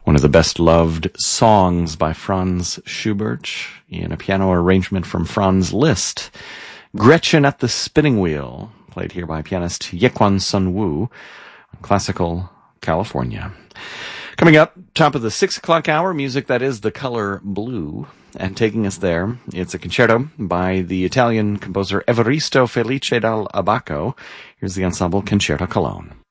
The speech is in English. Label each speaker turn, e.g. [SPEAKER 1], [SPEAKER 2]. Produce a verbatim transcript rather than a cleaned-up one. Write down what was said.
[SPEAKER 1] One of the best-loved songs by Franz Schubert in a piano arrangement from Franz Liszt. Gretchen at the Spinning Wheel, played here by pianist Yequan Sun Woo on Classical California. Coming up, top of the six o'clock hour, music that is the color blue. And taking us there, it's a concerto by the Italian composer Evaristo Felice dal Abaco. Here's the ensemble Concerto Cologne.